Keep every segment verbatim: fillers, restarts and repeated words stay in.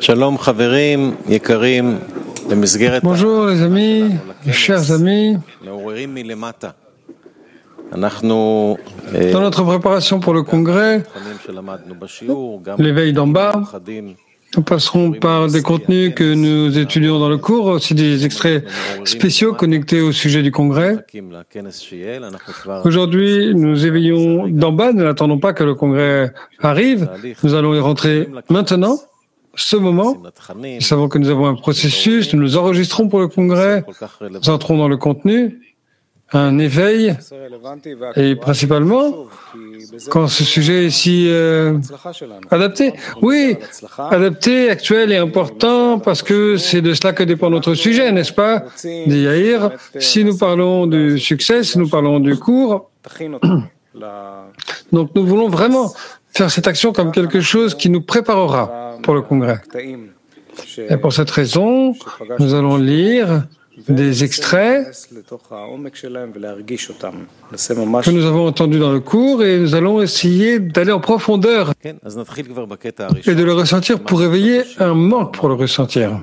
Bonjour les amis, les chers amis. Dans notre préparation pour le congrès, l'éveil d'en bas, nous passerons par des contenus que nous étudions dans le cours, aussi des extraits spéciaux connectés au sujet du congrès. Aujourd'hui, nous éveillons d'en bas, nous n'attendons pas que le congrès arrive, nous allons y rentrer maintenant. Ce moment, nous savons que nous avons un processus, nous nous enregistrons pour le congrès, nous entrons dans le contenu, un éveil, et principalement, quand ce sujet est si euh, adapté. Oui, adapté, actuel et important, parce que c'est de cela que dépend notre sujet, n'est-ce pas, dit Yair? Si nous parlons du succès, si nous parlons du cours, donc nous voulons vraiment faire cette action comme quelque chose qui nous préparera pour le congrès. Et pour cette raison, nous allons lire des extraits que nous avons entendus dans le cours et nous allons essayer d'aller en profondeur et de le ressentir pour réveiller un manque pour le ressentir.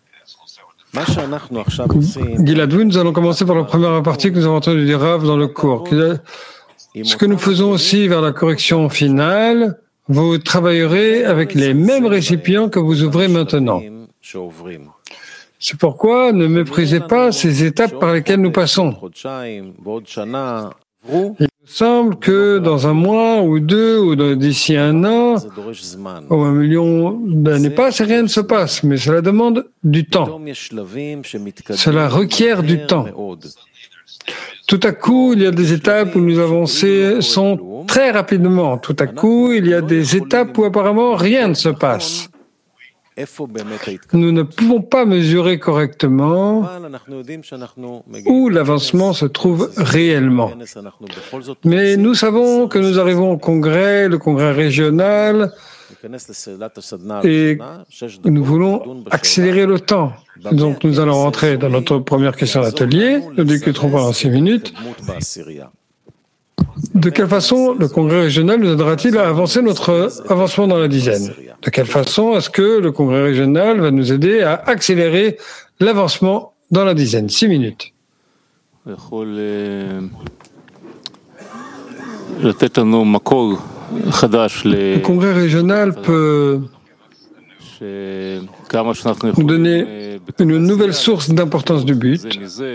Gilad, nous allons commencer par la première partie que nous avons entendue du Rav dans le cours. Ce que nous faisons aussi vers la correction finale, vous travaillerez avec les mêmes récipients que vous ouvrez maintenant. C'est pourquoi ne méprisez pas ces étapes par lesquelles nous passons. Il me semble que dans un mois ou deux, ou d'ici un an, ou un million d'années passent et rien ne se passe, mais cela demande du temps. Cela requiert du temps. Tout à coup, il y a des étapes où nous avançons très rapidement. Tout à coup, il y a des étapes où apparemment rien ne se passe. Nous ne pouvons pas mesurer correctement où l'avancement se trouve réellement. Mais nous savons que nous arrivons au congrès, le congrès régional, et nous voulons accélérer le temps. Donc nous allons rentrer dans notre première question d'atelier, nous discuterons pendant six minutes. De quelle façon le congrès régional nous aidera-t-il à avancer notre avancement dans la dizaine? De quelle façon est-ce que le congrès régional va nous aider à accélérer l'avancement dans la dizaine? Six minutes. Le congrès régional peut nous donner une nouvelle source d'importance du but,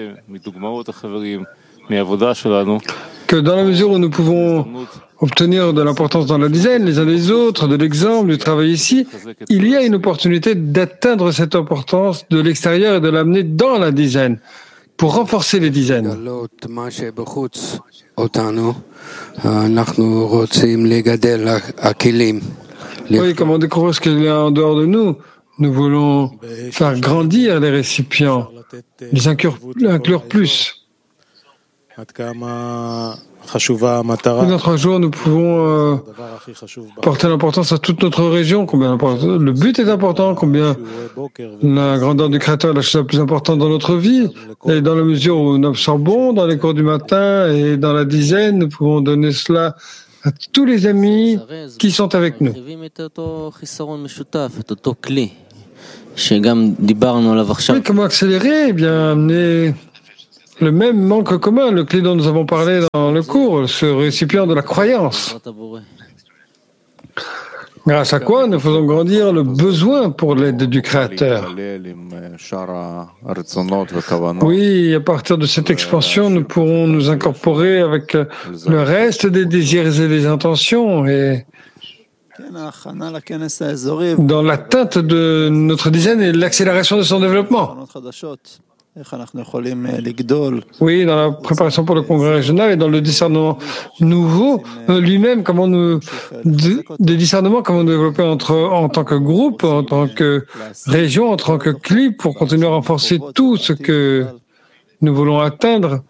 que dans la mesure où nous pouvons obtenir de l'importance dans la dizaine, les uns les autres, de l'exemple, du travail ici, il y a une opportunité d'atteindre cette importance de l'extérieur et de l'amener dans la dizaine, pour renforcer les dizaines. Oui, comment découvrir ce qu'il y a en dehors de nous? Nous voulons faire grandir les récipients, les inclure, inclure plus. Dans trois jours, nous pouvons euh, porter l'importance à toute notre région, combien le but est important, combien la grandeur du Créateur est la chose la plus importante dans notre vie, et dans la mesure où nous absorbons dans les cours du matin et dans la dizaine, nous pouvons donner cela à tous les amis qui sont avec nous. Oui, comment accélérer? Eh bien, amener le même manque commun, le clé dont nous avons parlé dans le cours, ce récipient de la croyance. Grâce à quoi nous faisons grandir le besoin pour l'aide du Créateur. Oui, à partir de cette expansion, nous pourrons nous incorporer avec le reste des désirs et des intentions et dans l'atteinte de notre dizaine et l'accélération de son développement. Oui, dans la préparation pour le congrès régional et dans le discernement nouveau, euh, lui-même, comment nous, de, des discernements, comment nous développer entre, en tant que groupe, en tant que région, en tant que clip, pour continuer à renforcer tout ce que nous voulons atteindre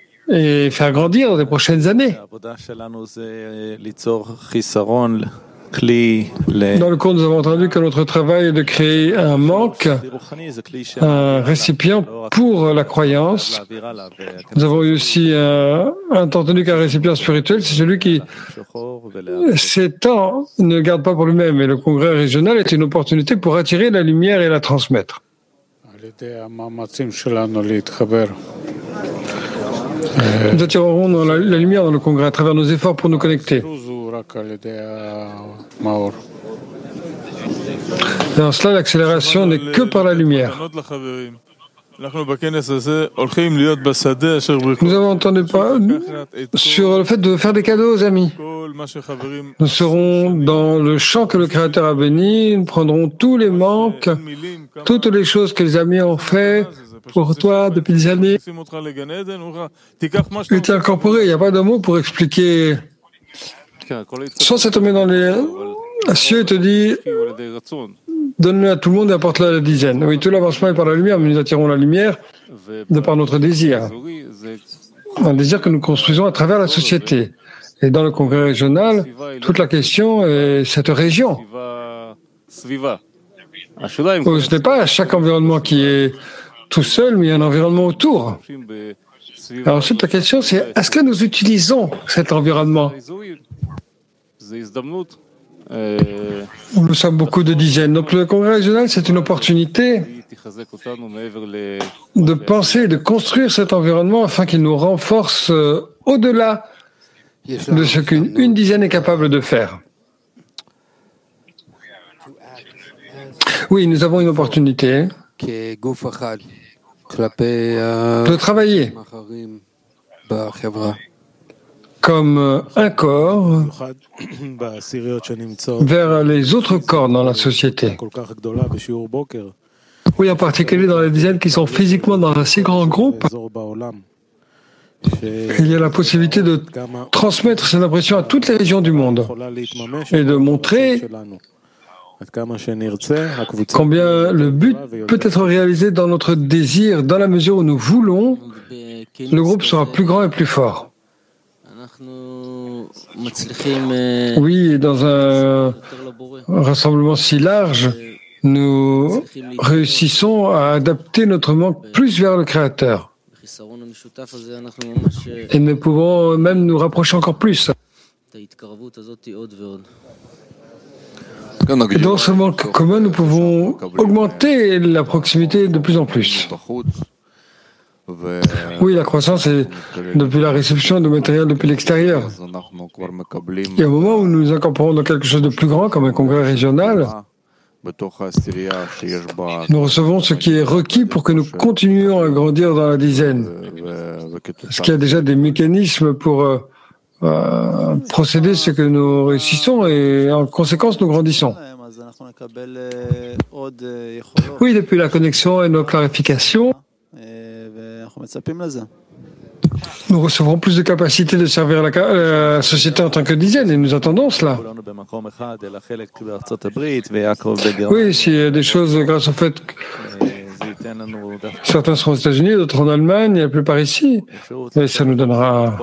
et faire grandir dans les prochaines années. Dans le cours, nous avons entendu que notre travail est de créer un manque, un récipient pour la croyance. Nous avons eu aussi un, entendu qu'un récipient spirituel, c'est celui qui s'étend, ne garde pas pour lui-même. Et le congrès régional est une opportunité pour attirer la lumière et la transmettre. Nous attirerons dans la, la lumière dans le congrès à travers nos efforts pour nous connecter. Et en cela, l'accélération n'est que par la lumière. Nous avons entendu pas sur le fait de faire des cadeaux aux amis. Nous serons dans le champ que le Créateur a béni, nous prendrons tous les manques, toutes les choses que les amis ont fait pour toi depuis des années. Il est incorporé, il n'y a pas de mots pour expliquer. Soit ça te met dans les cieux et te dit donne-le à tout le monde et apporte-le à la dizaine. Oui, tout l'avancement est par la lumière, mais nous attirons la lumière de par notre désir. Un désir que nous construisons à travers la société. Et dans le congrès régional, toute la question est cette région. Où ce n'est pas chaque environnement qui est tout seul, mais il y a un environnement autour. Alors ensuite, la question c'est, est-ce que nous utilisons cet environnement? Nous sommes beaucoup de dizaines. Donc le congrès régional, c'est une opportunité de penser, de construire cet environnement afin qu'il nous renforce euh, au-delà de ce qu'une une dizaine est capable de faire. Oui, nous avons une opportunité de travailler comme un corps vers les autres corps dans la société. Oui, en particulier dans les dizaines qui sont physiquement dans un si grand groupe, il y a la possibilité de transmettre cette impression à toutes les régions du monde et de montrer combien le but peut être réalisé dans notre désir, dans la mesure où nous voulons, le groupe sera plus grand et plus fort. Oui, dans un rassemblement si large, nous réussissons à adapter notre manque plus vers le Créateur. Et nous pouvons même nous rapprocher encore plus. Et dans ce manque commun, nous pouvons augmenter la proximité de plus en plus. Oui, la croissance est depuis la réception de matériel depuis l'extérieur. Il y a un moment où nous nous incorporons dans quelque chose de plus grand, comme un congrès régional. Nous recevons ce qui est requis pour que nous continuions à grandir dans la dizaine. Est-ce qu'il y a déjà des mécanismes pour euh, euh, procéder ce que nous réussissons et en conséquence nous grandissons? Oui, depuis la connexion et nos clarifications, nous recevrons plus de capacité de servir la, la société en tant que dizaine et nous attendons cela. Oui, s'il y a des choses grâce au fait que certains seront aux États-Unis, d'autres en Allemagne, la plupart ici, et ça nous donnera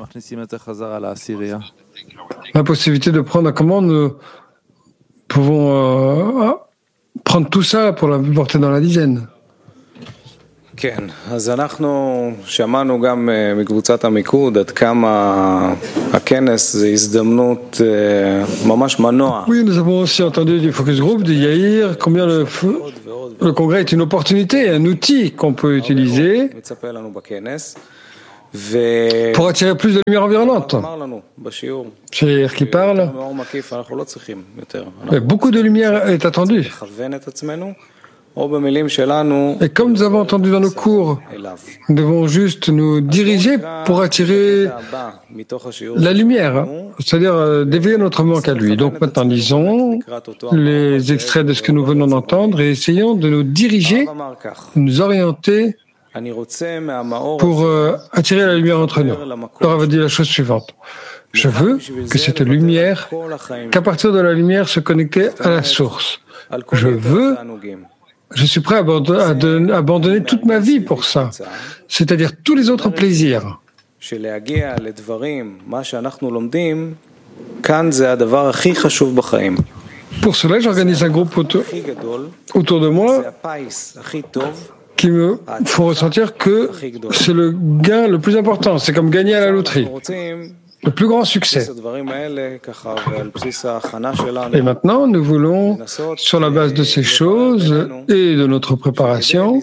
la possibilité de prendre comment nous pouvons euh, prendre tout ça pour la porter dans la dizaine. כן, אז אנחנו שמענו גם מקבוצת המיקוד עד כמה הכנס זה הזדמנות ממש מנוע. Oui, nous avons aussi entendu du focus group de Yair combien le, le congrès est une opportunité, un outil qu'on peut utiliser pour attirer plus de lumière environnante. C'est Yair qui parle. Et beaucoup de lumière est attendue. Et comme nous avons entendu dans nos cours, nous devons juste nous diriger pour attirer la lumière, c'est-à-dire d'éveiller notre manque à lui. Donc maintenant, lisons les extraits de ce que nous venons d'entendre et essayons de nous diriger, nous orienter pour euh, attirer la lumière entre nous. Alors, on va dire la chose suivante. Je veux que cette lumière, qu'à partir de la lumière, se connecter à la source. Je veux Je suis prêt à abandonner, à abandonner toute ma vie pour ça, c'est-à-dire tous les autres plaisirs. Pour cela, j'organise un groupe autour, autour de moi qui me font ressentir que c'est le gain le plus important. C'est comme gagner à la loterie. Le plus grand succès. Et maintenant, nous voulons, sur la base de ces choses et de notre préparation,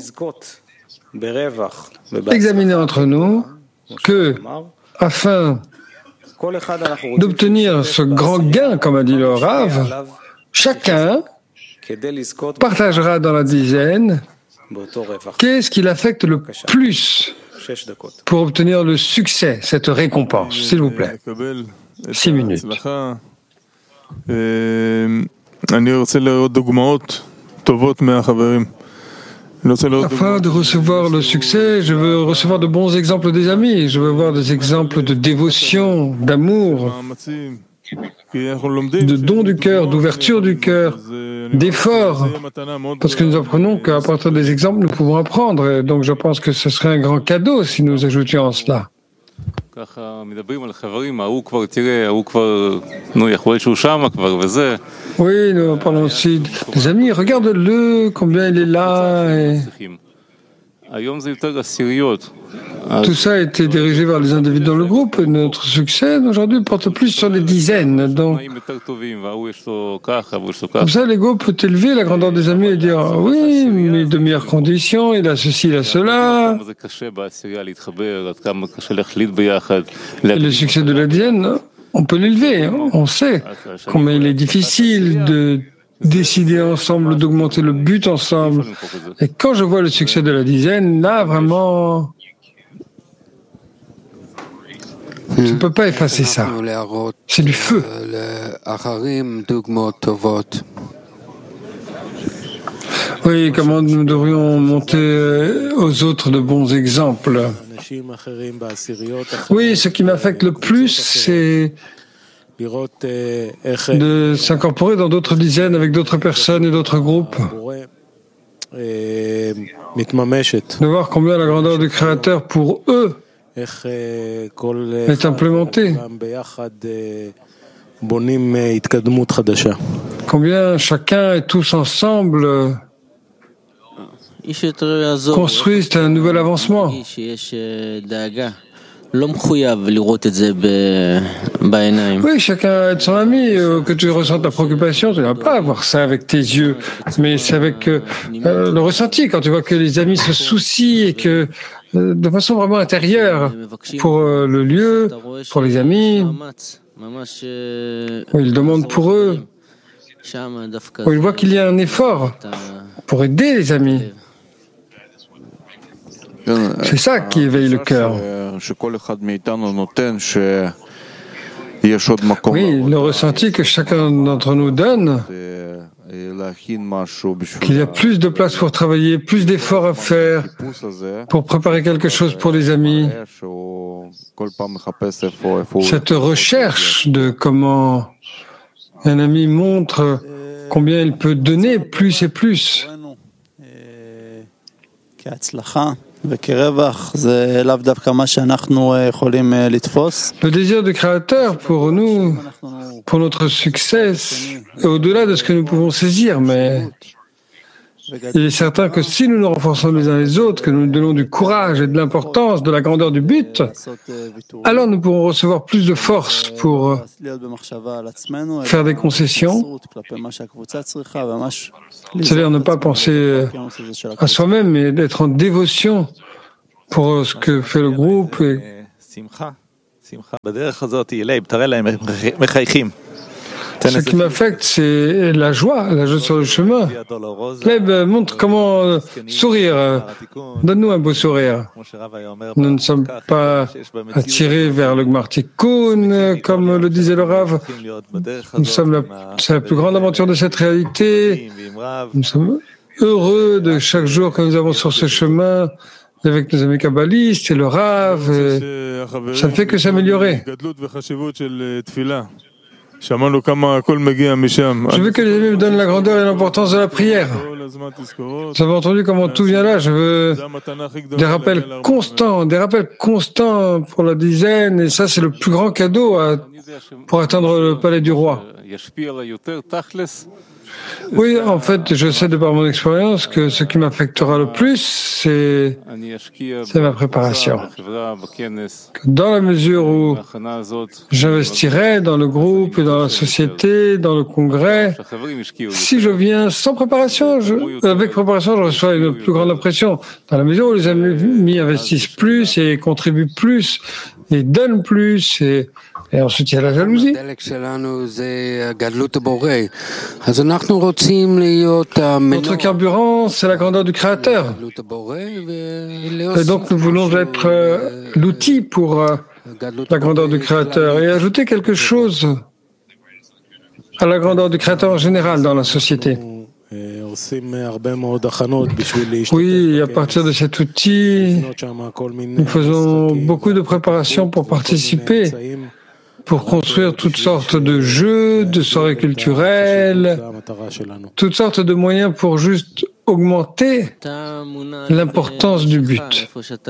examiner entre nous que, afin d'obtenir ce grand gain, comme a dit le Rav, chacun partagera dans la dizaine qu'est-ce qui l'affecte le plus pour obtenir le succès, cette récompense. S'il vous plaît. Six minutes. Afin de recevoir le succès, je veux recevoir de bons exemples des amis, je veux voir des exemples de dévotion, d'amour, de don du cœur, d'ouverture du cœur, d'effort, parce que nous apprenons qu'à partir des exemples, nous pouvons apprendre. Et donc je pense que ce serait un grand cadeau si nous ajoutions cela. Oui, nous parlons aussi des amis. Regarde-le, combien il est là. Et... Tout ça a été dirigé vers les individus dans le groupe. Et notre succès aujourd'hui porte plus sur les dizaines. Donc, comme ça, l'ego peut élever la grandeur des amis et dire ah, oui, mais de meilleures conditions, il a ceci, il a cela. Et le succès de la dizaine, on peut l'élever. On sait combien il est difficile de décider ensemble, d'augmenter le but ensemble. Et quand je vois le succès de la dizaine, là, vraiment, je ne peux pas effacer ça. C'est du feu. Oui, comment nous devrions monter aux autres de bons exemples. Oui, ce qui m'affecte le plus, c'est de s'incorporer dans d'autres dizaines avec d'autres personnes et d'autres groupes. De voir combien la grandeur du Créateur pour eux est implémentée. Combien chacun et tous ensemble construisent un nouvel avancement. Oui, chacun aide son ami, que tu ressentes ta préoccupation, tu ne vas pas avoir ça avec tes yeux, mais c'est avec euh, le ressenti, quand tu vois que les amis se soucient et que, euh, de façon vraiment intérieure, pour euh, le lieu, pour les amis, où ils demandent pour eux, où ils voient qu'il y a un effort pour aider les amis. C'est ça qui éveille le cœur. Oui, le ressenti que chacun d'entre nous donne, qu'il y a plus de place pour travailler, plus d'efforts à faire pour préparer quelque chose pour les amis. Cette recherche de comment un ami montre combien il peut donner plus et plus. Le désir du Créateur pour nous, pour notre succès, est au-delà de ce que nous pouvons saisir, mais il est certain que si nous nous renforçons les uns les autres, que nous nous donnons du courage et de l'importance, de la grandeur du but, alors nous pourrons recevoir plus de force pour faire des concessions, c'est-à-dire ne pas penser à soi-même, mais d'être en dévotion pour ce que fait le groupe. Et... Ce qui m'affecte, c'est la joie, la joie sur le chemin. Leb, montre comment sourire. Donne-nous un beau sourire. Nous ne sommes pas attirés vers le Gmar Tikkun, comme le disait le Rav. Nous sommes la, c'est la plus grande aventure de cette réalité. Nous sommes heureux de chaque jour que nous avons sur ce chemin avec nos amis kabbalistes et le Rav. Et ça ne fait que s'améliorer. Je veux que les amis me donnent la grandeur et l'importance de la prière. Vous avez entendu comment tout vient là. Je veux des rappels constants, des rappels constants pour la dizaine, et ça c'est le plus grand cadeau à, pour atteindre le palais du roi. Oui, en fait, je sais de par mon expérience que ce qui m'affectera le plus, c'est, c'est ma préparation. Que dans la mesure où j'investirai dans le groupe et dans la société, dans le congrès, si je viens sans préparation, je, avec préparation, je reçois une plus grande impression. Dans la mesure où les amis investissent plus et contribuent plus et donnent plus et Et ensuite, il y a la jalousie. Notre carburant, c'est la grandeur du Créateur. Et donc, nous voulons être euh, l'outil pour euh, la grandeur du Créateur et ajouter quelque chose à la grandeur du Créateur en général dans la société. Oui, à partir de cet outil, nous faisons beaucoup de préparations pour participer, pour construire toutes sortes de jeux, de soirées culturelles, toutes sortes de moyens pour juste augmenter l'importance du but.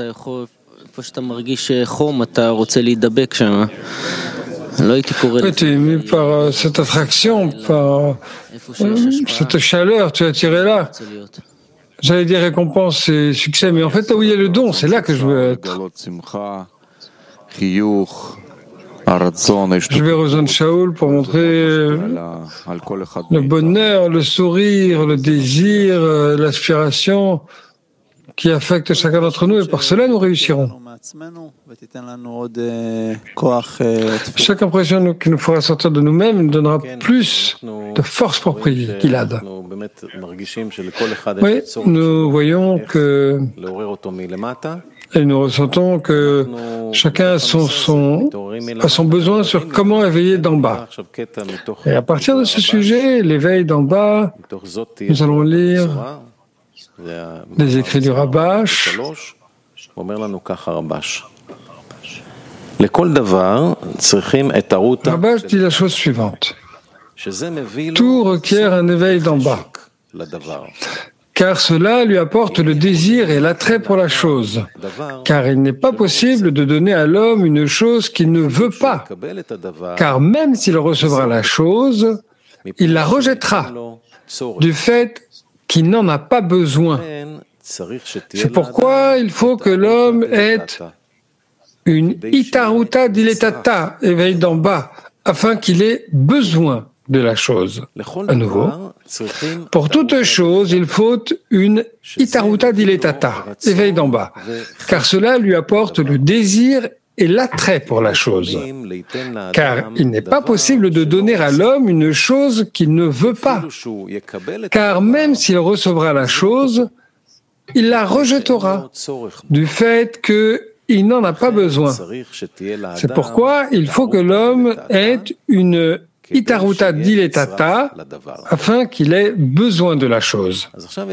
Oui, tu es ému par cette attraction, par cette chaleur, tu es attiré là. J'allais dire récompense et succès, mais en fait, là où il y a le don, c'est là que je veux être. Je vais rejoindre Shaul pour montrer le bonheur, le sourire, le désir, l'aspiration qui affecte chacun d'entre nous et par cela nous réussirons. Chaque impression qui nous fera sortir de nous-mêmes nous donnera plus de force pour prier qu'Ilad. Oui, nous voyons que et nous ressentons que chacun a son, son, a son besoin sur comment éveiller d'en bas. Et à partir de ce sujet, l'éveil d'en bas, nous allons lire les écrits du Rabash. Rabash dit la chose suivante. Tout requiert un éveil d'en bas, car cela lui apporte le désir et l'attrait pour la chose. Car il n'est pas possible de donner à l'homme une chose qu'il ne veut pas. Car même s'il recevra la chose, il la rejettera du fait qu'il n'en a pas besoin. C'est pourquoi il faut que l'homme ait une itaruta diletata, éveil d'en bas, afin qu'il ait besoin de la chose. À nouveau, pour toute chose, il faut une itaruta diletata, éveil d'en bas, car cela lui apporte le désir et l'attrait pour la chose. Car il n'est pas possible de donner à l'homme une chose qu'il ne veut pas, car même s'il recevra la chose, il la rejettera du fait qu'il n'en a pas besoin. C'est pourquoi il faut que l'homme ait une itaruta diletata afin qu'il ait besoin de la chose.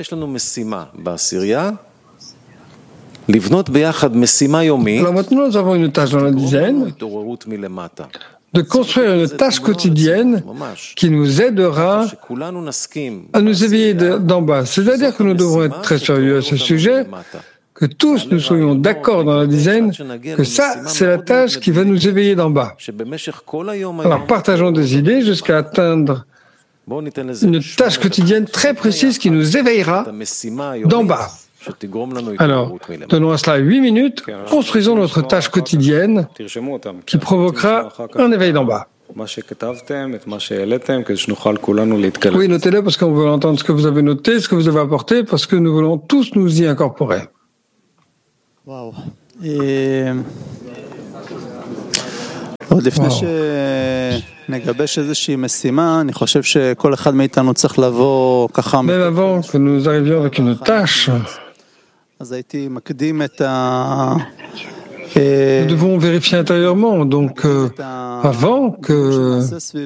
Alors maintenant, nous avons une tâche dans la dizaine de construire une tâche quotidienne qui nous aidera à nous éveiller d'en bas. C'est-à-dire que nous devons être très sérieux à ce sujet, que tous nous soyons d'accord dans la dizaine que ça, c'est la tâche qui va nous éveiller d'en bas. Alors partageons des idées jusqu'à atteindre une tâche quotidienne très précise qui nous éveillera d'en bas. Alors, donnons à cela huit minutes, construisons notre tâche quotidienne qui provoquera un éveil d'en bas. Oui, notez-le parce qu'on veut entendre ce que vous avez noté, ce que vous avez apporté, parce que nous voulons tous nous y incorporer. Wow. עוד לפני שנגבש איזושהי משימה, אני חושב שכל אחד מאיתנו צריך לבוא ככה... Même avant que nous arrivions avec une tâche, אז הייתי מקדים את ה... nous devons vérifier intérieurement, donc euh, avant que...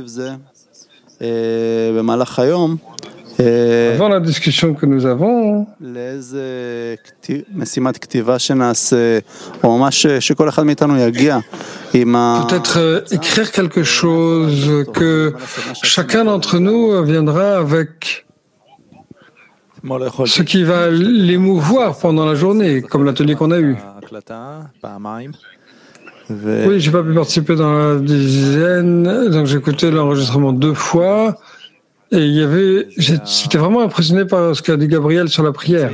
במהלך היום, avant la discussion que nous avons, לאיזה משימת כתיבה שנעשה, או ממש שכל אחד מאיתנו יגיע עם ה... peut-être euh, écrire quelque chose que chacun d'entre nous viendra avec ce qui va l'émouvoir pendant la journée, comme l'atelier qu'on a eu. Oui, j'ai pas pu participer dans la dizaine, donc j'ai écouté l'enregistrement deux fois. Et il y avait, j'étais vraiment impressionné par ce qu'a dit Gabriel sur la prière,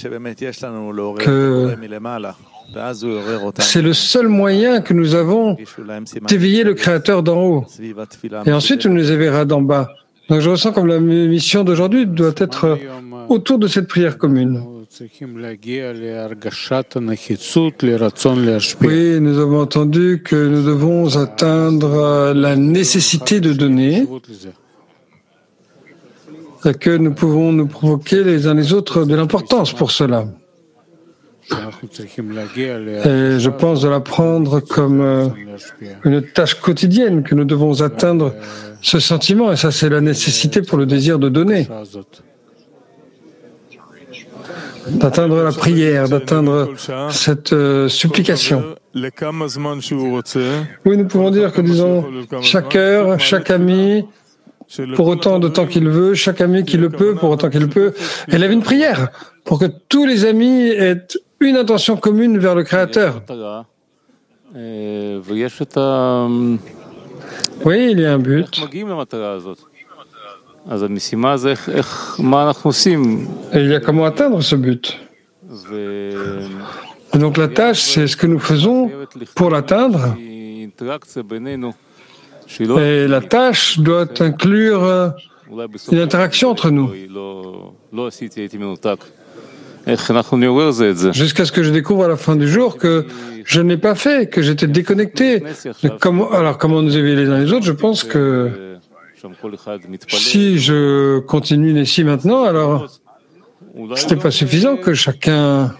que c'est le seul moyen que nous avons d'éveiller le Créateur d'en haut. Et ensuite, il nous éveillera d'en bas. Donc je ressens comme la mission d'aujourd'hui doit être autour de cette prière commune. Oui, nous avons entendu que nous devons atteindre la nécessité de donner, et que nous pouvons nous provoquer les uns les autres de l'importance pour cela. Et je pense de la prendre comme une tâche quotidienne, que nous devons atteindre ce sentiment, et ça c'est la nécessité pour le désir de donner. D'atteindre la prière, d'atteindre cette euh, supplication. Oui, nous pouvons dire que, disons, chaque heure, chaque ami, pour autant de temps qu'il veut, chaque ami qui le peut, pour autant qu'il le peut, élève une prière pour que tous les amis aient une intention commune vers le Créateur. Oui, il y a un but. Et il y a comment atteindre ce but. Et donc la tâche, c'est ce que nous faisons pour l'atteindre. Et la tâche doit inclure une interaction entre nous. Jusqu'à ce que je découvre à la fin du jour que je n'ai pas fait, que j'étais déconnecté. Comment, alors comment nous éveiller les uns les autres? Je pense que si je continue ici maintenant, alors ce n'est pas suffisant que chacun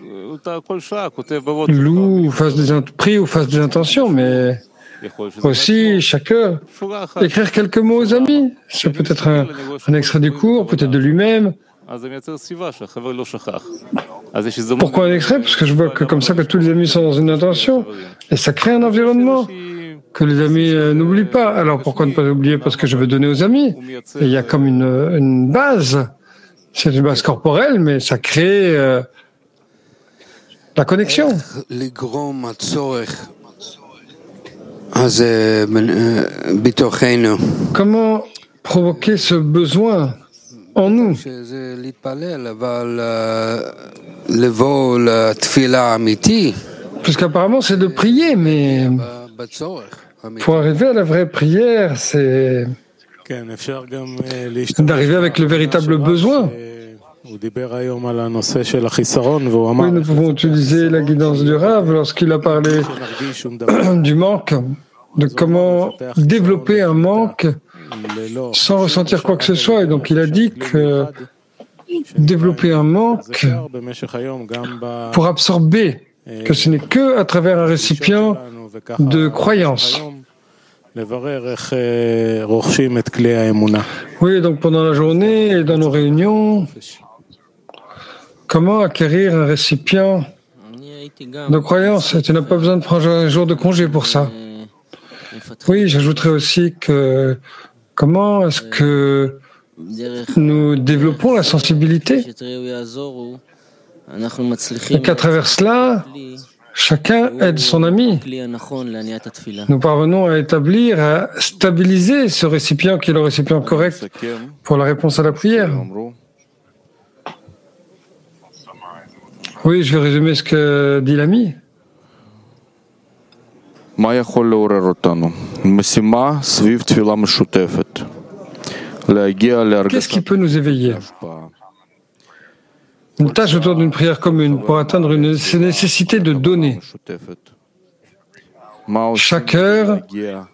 loue ou fasse des prie ou fasse des intentions, mais aussi chacun écrire quelques mots aux amis. C'est peut-être un, un extrait du cours, peut-être de lui-même. Pourquoi un extrait? Parce que je vois que comme ça que tous les amis sont dans une intention et ça crée un environnement que les amis euh, n'oublient pas. Alors pourquoi ne pas oublier? Parce que je veux donner aux amis. Et il y a comme une, une base. C'est une base corporelle, mais ça crée euh, la connexion. Comment provoquer ce besoin en nous? Puisqu'apparemment c'est de prier, mais pour arriver à la vraie prière, c'est d'arriver avec le véritable besoin. Oui, nous pouvons utiliser la guidance du Rav lorsqu'il a parlé du manque, de comment développer un manque sans ressentir quoi que ce soit. Et donc il a dit que développer un manque pour absorber, que ce n'est que à travers un récipient de croyance. Oui, donc pendant la journée et dans nos réunions, comment acquérir un récipient de croyance? Tu n'as pas besoin de prendre un jour de congé pour ça. Oui, j'ajouterais aussi que comment est-ce que nous développons la sensibilité et qu'à travers cela, chacun aide son ami. Nous parvenons à établir, à stabiliser ce récipient qui est le récipient correct pour la réponse à la prière. Oui, je vais résumer ce que dit l'ami. Qu'est-ce qui peut nous éveiller? Une tâche autour d'une prière commune pour atteindre une nécessité de donner. Chaque heure